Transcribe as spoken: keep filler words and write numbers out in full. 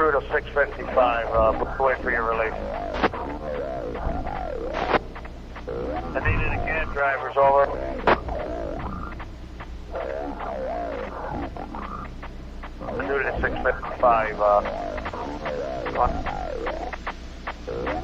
through to six fifty-five. Uh, wait for your release. I need it again, drivers, over. Through to six fifty-five. Uh,